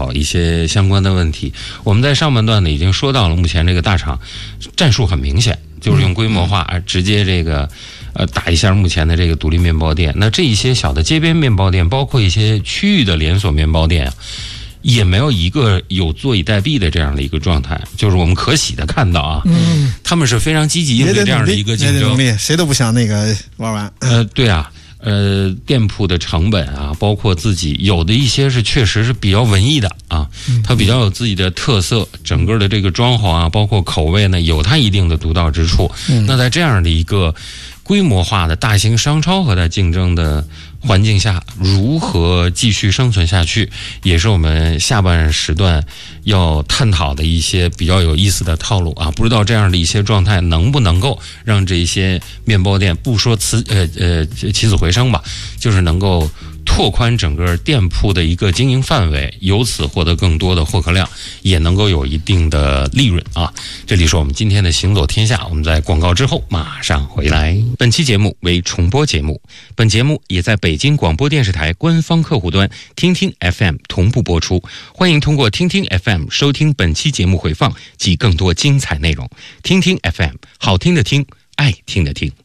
讨一些相关的问题。我们在上半段呢已经说到了，目前这个大厂战术很明显，就是用规模化直接这个打一下目前的这个独立面包店。那这一些小的街边面包店，包括一些区域的连锁面包店也没有一个有坐以待毙的这样的一个状态，就是我们可喜的看到啊，他们是非常积极应对这样的一个竞争， 谁都不想那个玩完。 对啊，店铺的成本啊，包括自己有的一些是确实是比较文艺的啊，它比较有自己的特色，整个的这个装潢啊，包括口味呢，有它一定的独到之处。那在这样的一个规模化的大型商超和它竞争的环境下，如何继续生存下去，也是我们下半时段要探讨的一些比较有意思的套路啊。不知道这样的一些状态能不能够让这些面包店不说起死回生吧，就是能够拓宽整个店铺的一个经营范围，由此获得更多的获客量，也能够有一定的利润啊。这里是我们今天的行走天下，我们在广告之后马上回来。本期节目为重播节目，本节目也在北京广播电视台官方客户端听听 FM 同步播出，欢迎通过听听 FM 收听本期节目回放及更多精彩内容。听听 FM， 好听的听，爱听的听。